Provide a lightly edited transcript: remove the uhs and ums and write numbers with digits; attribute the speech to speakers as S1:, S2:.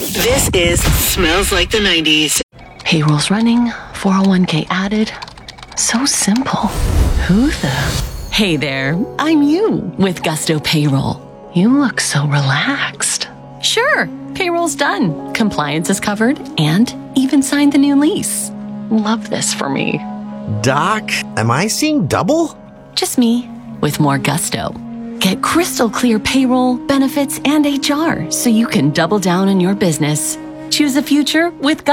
S1: This is Smells Like the 90s.
S2: Payroll's running, 401k added. So simple. Who the? Hey there, I'm you with Gusto Payroll. You look so relaxed. Sure, payroll's done. Compliance is covered and even signed the new lease. Love this for me.
S3: Doc, am I seeing double?
S2: Just me with more gusto. Get crystal clear payroll, benefits, and HR so you can double down on your business. Choose a future with Gusto.